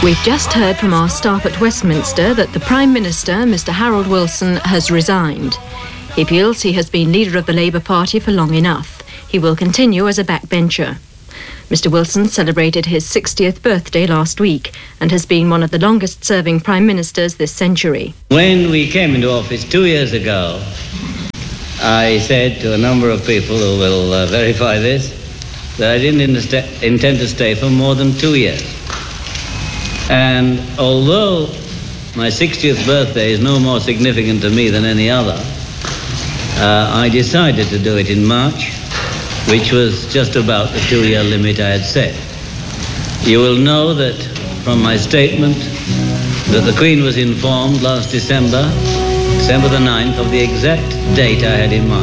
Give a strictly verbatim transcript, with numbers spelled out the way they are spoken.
We've just heard from our staff at Westminster that the Prime Minister, Mr Harold Wilson, has resigned. He feels he has been leader of the Labour Party for long enough. He will continue as a backbencher. Mr Wilson celebrated his sixtieth birthday last week and has been one of the longest-serving Prime Ministers this century. When we came into office two years ago, I said to a number of people who will uh, verify this, that I didn't inst- intend to stay for more than two years. And although my sixtieth birthday is no more significant to me than any other, uh, I decided to do it in March, which was just about the two-year limit I had set. You will know that from my statement that the Queen was informed last December, December the ninth, of the exact date I had in mind.